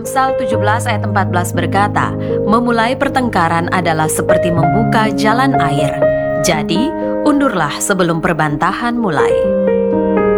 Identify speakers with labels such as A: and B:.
A: Amsal 17 ayat 14 berkata, memulai pertengkaran adalah seperti membuka jalan air. Jadi, undurlah sebelum perbantahan mulai.